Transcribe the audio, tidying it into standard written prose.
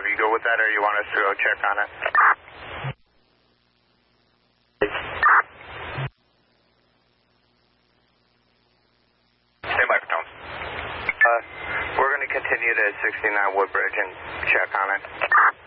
you go with that, or you want us to go check on it? Stand by for tone. We're going to continue to 69 Woodbridge and check on it.